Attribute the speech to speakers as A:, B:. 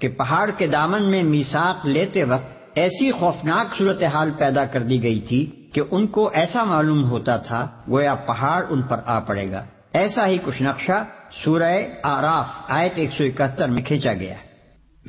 A: कि पहाड़ के दामन में मीसाक लेते वक्त ऐसी खौफनाक सूरत हाल पैदा कर दी गई थी कि उनको ऐसा मालूम होता था गोया पहाड़ उन पर आ पड़ेगा। ऐसा ही कुछ नक्शा सूरह आराफ आयत 171 में खींचा गया है।